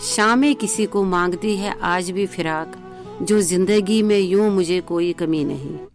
शामें किसी को मांगती है आज भी फिराक, जो जिंदगी में यूं मुझे कोई कमी नहीं।